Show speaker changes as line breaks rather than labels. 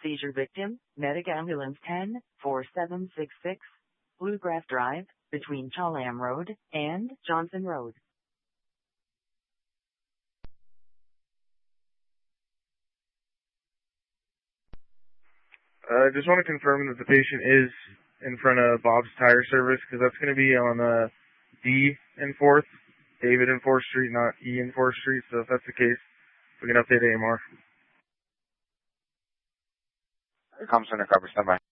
Seizure victim, Medic Ambulance 10-4766, Bluegrass Drive, between Chalam Road and Johnson Road.
I just want to confirm that the patient is in front of Bob's Tire Service, because that's going to be on D and 4th, David and 4th Street, not E and 4th Street. So if that's the case, we can update AMR.
Comm Center, cover, standby.